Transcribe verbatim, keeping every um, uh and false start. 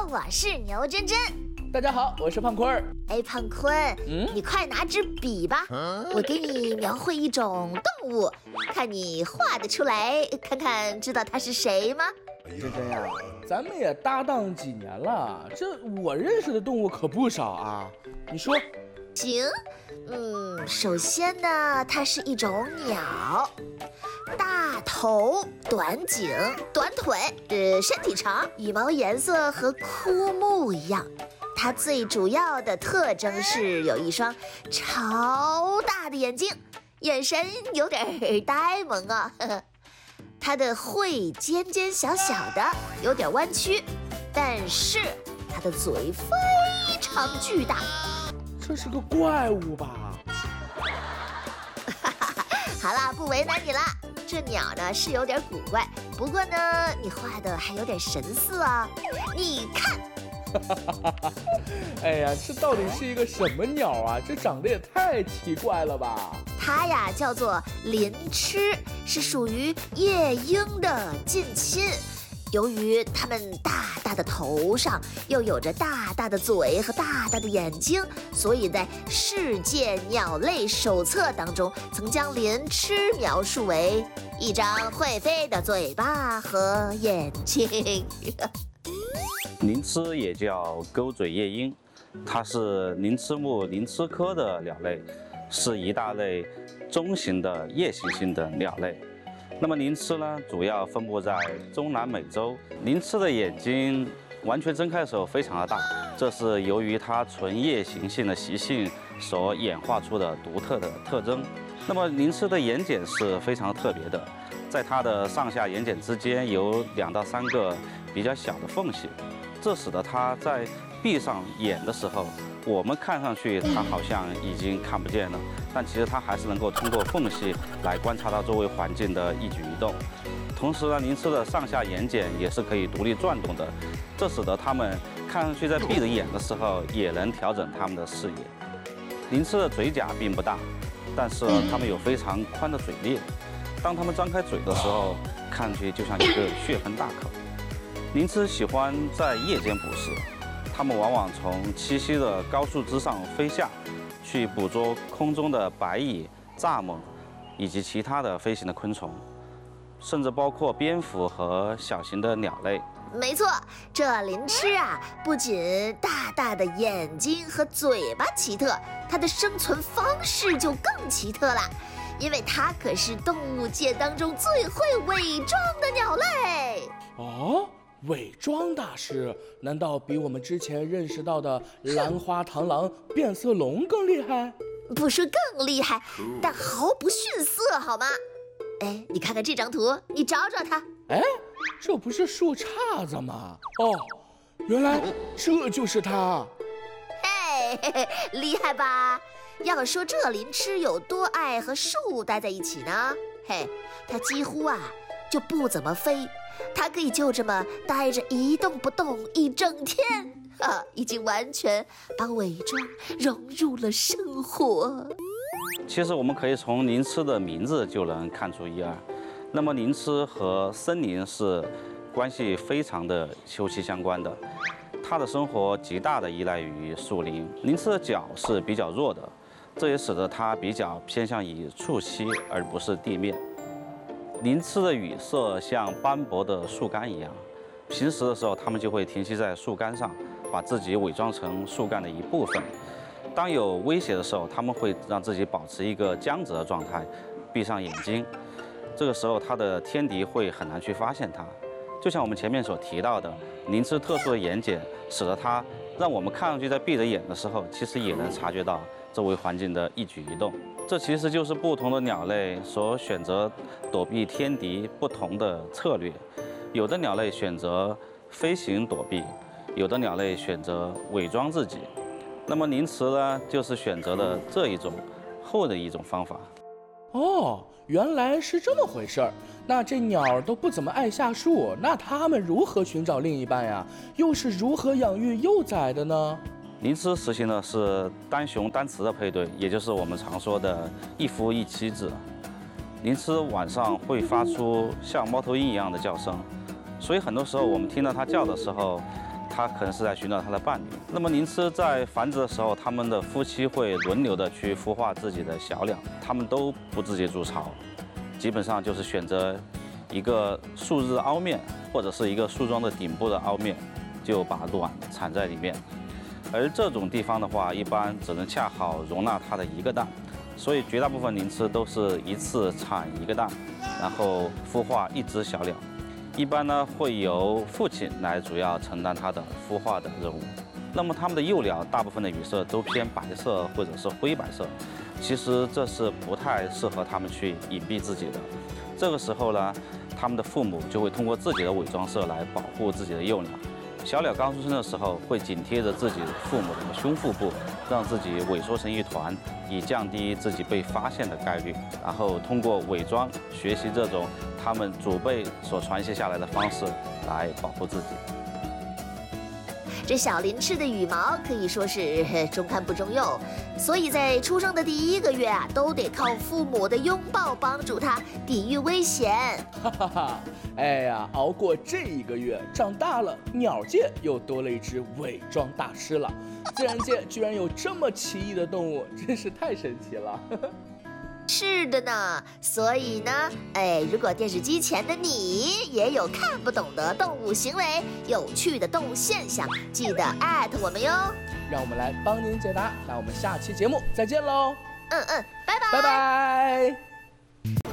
我是牛真真。 大家好，我是胖坤儿。 哎，胖坤，嗯，你快拿支笔吧，我给你描绘一种动物，看你画得出来，看看知道它是谁吗？ 真真呀，咱们也搭档几年了，这我认识的动物可不少啊。你说？ 行，嗯，首先呢，它是一种鸟，大头、短颈、短腿，呃，身体长，羽毛颜色和枯木一样。它最主要的特征是有一双超大的眼睛，眼神有点呆萌啊。呵呵，它的喙尖尖小小的，有点弯曲，但是它的嘴非常巨大。 这是个怪物吧？ 好啦，不为难你了。这鸟呢是有点古怪，不过呢你画的还有点神似啊。你看。 哎呀，这到底是一个什么鸟啊？这长得也太奇怪了吧！ 它呀叫做林鸱，是属于夜莺的近亲。由于它们大大的头上又有着大大的嘴和大大的眼睛，所以在《世界鸟类手册》当中曾将林鸱描述为一张会飞的嘴巴和眼睛。 林鸱也叫钩嘴夜莺，它是鳞翅目鳞鸱科的鸟类，是一大类中型的夜行性的鸟类。那么林鸱呢，主要分布在中南美洲。林鸱的眼睛完全睁开的时候非常的大，这是由于它纯夜行性的习性所演化出的独特的特征。那么林鸱的眼睑是非常特别的，在它的上下眼睑之间有两到三个比较小的缝隙。这使得它在闭上眼的时候，我们看上去它好像已经看不见了，但其实它还是能够通过缝隙来观察到周围环境的一举一动。同时呢，林鸱的上下眼睑也是可以独立转动的，这使得它们看上去在闭着眼的时候也能调整它们的视野。林鸱的嘴甲并不大，但是它们有非常宽的嘴裂，当它们张开嘴的时候，看上去就像一个血盆大口。林鸱喜欢在夜间捕食，它们往往从栖息的高树枝上飞下，去捕捉空中的白蚁、蚱蜢以及其他的飞行的昆虫，甚至包括蝙蝠和小型的鸟类。 没错，这林鸱啊，不仅大大的眼睛和嘴巴奇特，它的生存方式就更奇特了，因为它可是动物界当中最会伪装的鸟类。 哦，伪装大师难道比我们之前认识到的兰花螳螂、变色龙更厉害？ 不说更厉害，但毫不逊色，好吗？哎，你看看这张图，你找找它。 哎，这不是树杈子吗？哦，原来这就是它。 嘿嘿嘿，厉害吧？要说这林鸱有多爱和树待在一起呢？嘿，它几乎啊就不怎么飞，它可以就这么待着一动不动一整天，啊，已经完全把伪装融入了生活。 其实我们可以从林鸱的名字就能看出一二。那么林鸱和森林是关系非常的休戚相关的，它的生活极大的依赖于树林。林鸱的脚是比较弱的，这也使得它比较偏向于触栖而不是地面。林鸱的羽色像斑驳的树干一样，平时的时候它们就会停息在树干上，把自己伪装成树干的一部分。当有威胁的时候，它们会让自己保持一个僵直的状态，闭上眼睛。这个时候，它的天敌会很难去发现它。就像我们前面所提到的，林鸱特殊的眼睑，使得它让我们看上去在闭着眼的时候，其实也能察觉到周围环境的一举一动。这其实就是不同的鸟类所选择躲避天敌不同的策略。有的鸟类选择飞行躲避，有的鸟类选择伪装自己。那么林鸱呢，就是选择了这一种后的一种方法。 哦，原来是这么回事儿。那这鸟都不怎么爱下树，那它们如何寻找另一半呀？又是如何养育幼崽的呢？ 林鸱实行的是单雄单雌的配对，也就是我们常说的一夫一妻制。林鸱晚上会发出像猫头鹰一样的叫声，所以很多时候我们听到它叫的时候，它它可能是在寻找它的伴侣。那么灵芝在繁殖的时候，它们的夫妻会轮流的去孵化自己的小鸟，它们都不自己筑巢，基本上就是选择一个树枝凹面或者是一个树桩的顶部的凹面，就把卵产在里面。而这种地方的话，一般只能恰好容纳它的一个蛋，所以绝大部分灵芝都是一次产一个蛋，然后孵化一只小鸟。一般呢会由父亲来主要承担它的孵化的任务。那么它们的幼鸟大部分的羽色都偏白色或者是灰白色，其实这是不太适合它们去隐蔽自己的。这个时候呢，它们的父母就会通过自己的伪装色来保护自己的幼鸟。小鸟刚出生的时候会紧贴着自己父母的胸腹部，让自己萎缩成一团，以降低自己被发现的概率。然后通过伪装学习这种他们祖辈所传下下来的方式来保护自己。 这小鳞翅的羽毛可以说是中看不中用，所以在出生的第一个月啊，都得靠父母的拥抱帮助它抵御危险。 哈哈哈！哎呀，熬过这一个月，长大了，鸟界又多了一只伪装大师了。自然界居然有这么奇异的动物，真是太神奇了。 是的呢，所以呢，哎，如果电视机前的你也有看不懂的动物行为、有趣的动物现象，记得艾特我们哟。 让我们来帮您解答。那我们下期节目再见喽。 嗯嗯，拜拜。 拜拜。